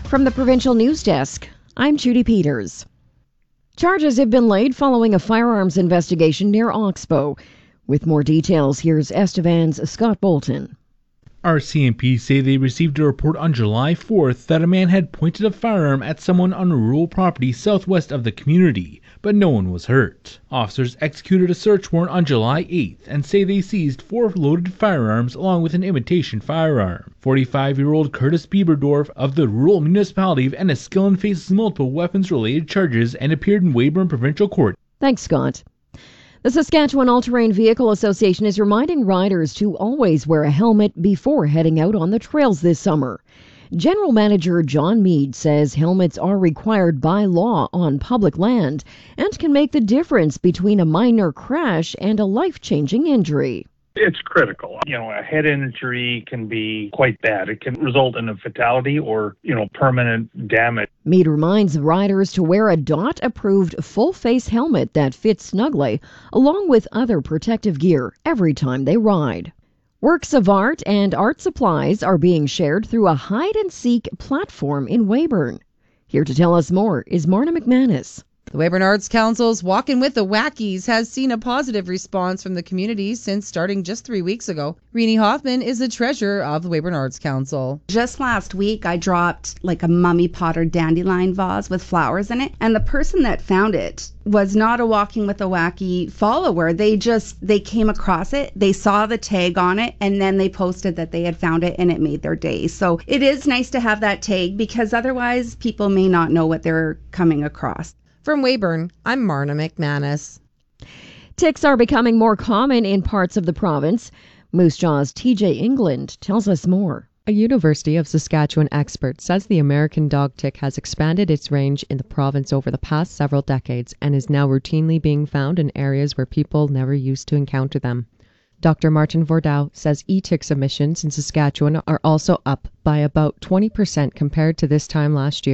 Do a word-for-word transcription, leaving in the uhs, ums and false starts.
From the Provincial News Desk, I'm Judy Peters. Charges have been laid following a firearms investigation near Oxbow. With more details, here's Estevan's Scott Bolton. R C M P say they received a report on July fourth that a man had pointed a firearm at someone on a rural property southwest of the community, but no one was hurt. Officers executed a search warrant on July eighth and say they seized four loaded firearms along with an imitation firearm. forty-five-year-old Curtis Bieberdorf of the rural municipality of Enniskillen faces multiple weapons-related charges and appeared in Weyburn Provincial Court. Thanks, Scott. The Saskatchewan All-Terrain Vehicle Association is reminding riders to always wear a helmet before heading out on the trails this summer. General Manager John Mead says helmets are required by law on public land and can make the difference between a minor crash and a life-changing injury. It's critical. You know, a head injury can be quite bad. It can result in a fatality or, you know, permanent damage. Mead reminds riders to wear a D O T-approved full-face helmet that fits snugly, along with other protective gear, every time they ride. Works of art and art supplies are being shared through a hide-and-seek platform in Weyburn. Here to tell us more is Marna McManus. The Weyburn Arts Council's Walkin' with the Wackies has seen a positive response from the community since starting just three weeks ago. Renee Hoffman is the treasurer of the Weyburn Arts Council. Just last week, I dropped like a mummy pot or dandelion vase with flowers in it, and the person that found it was not a Walking with a Wacky follower. They just, they came across it, they saw the tag on it, and then they posted that they had found it, and it made their day. So it is nice to have that tag because otherwise people may not know what they're coming across. From Weyburn, I'm Marna McManus. Ticks are becoming more common in parts of the province. Moose Jaw's T J England tells us more. A University of Saskatchewan expert says the American dog tick has expanded its range in the province over the past several decades and is now routinely being found in areas where people never used to encounter them. Doctor Martin Vordow says e-tick submissions in Saskatchewan are also up by about twenty percent compared to this time last year.